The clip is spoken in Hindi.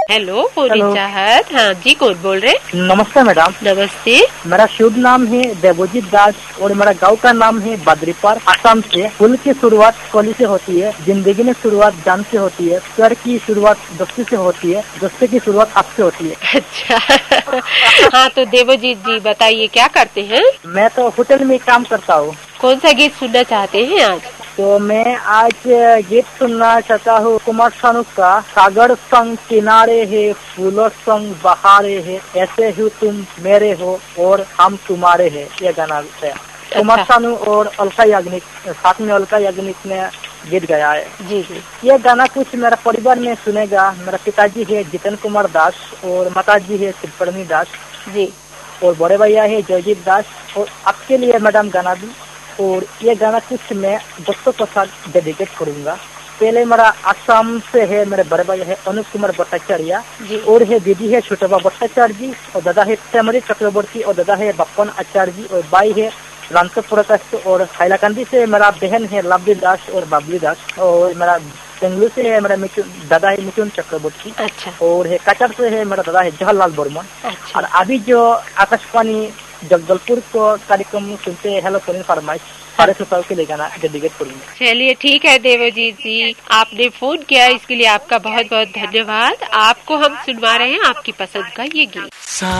हेलो पूरी चाहत। हाँ जी, कौन बोल रहे? नमस्ते मैडम। नमस्ते। मेरा शुभ नाम है देवजीत दास और मेरा गांव का नाम है बद्रीपार, असम से। फूल की शुरुआत कली से होती है, जिंदगी में शुरुआत जान से होती है, प्यार की शुरुआत दोस्ती से होती है, दोस्ती की शुरुआत आपसे होती है। अच्छा। हाँ तो देवजीत जी बताइए क्या करते हैं? मैं तो होटल में काम करता हूँ। कौन सा गीत सुनना चाहते हैं आज? तो मैं आज गीत सुनना चाहता हूँ कुमार सानू का सागर संग किनारे है, फूलों संग बहारे है, ऐसे ही तुम मेरे हो और हम तुम्हारे है। ये गाना है कुमार सानू और अलका याग्निक, साथ में अलका याग्निक ने गीत गाया है। जी जी। ये गाना कुछ मेरा परिवार में सुनेगा। मेरा पिताजी है जितेंद्र कुमार दास और माताजी है शिवपर्णी दास जी, और बड़े भैया है जयजीत दास। और आपके लिए मैडम गाना भी, और ये गाना कुछ मैं दोस्तों के साथ डेडिकेट करूंगा। पहले मेरा आसाम से है, मेरे बड़े भाई है अनुप कुमार भट्टाचार्य और है दीदी है छोटबा भट्टाचार्य जी और दादा है प्रेमरी चक्रवर्ती और दादा है बप्पन आचार्य जी और भाई है रामचंद्र प्रकाश और हाइलाकांदी से मेरा बहन है लवली दास और बाबली दास और मेरा बेंगलुरु से है मेरा दादा है मिथुन चक्रवर्ती। अच्छा। और है कचर से है मेरा दादा है जवाहरलाल बर्मन। अच्छा। और अभी जो आकाशवाणी जगदलपुर को कार्यक्रम सुनते हैं हेलो फोन फरमाइश सारे श्रोताओं के लिए गाना डेडिकेट करूंगा। चलिए ठीक है देवजीत जी, आपने फोन किया इसके लिए आपका बहुत बहुत धन्यवाद। आपको हम सुनवा रहे हैं आपकी पसंद का ये गीत।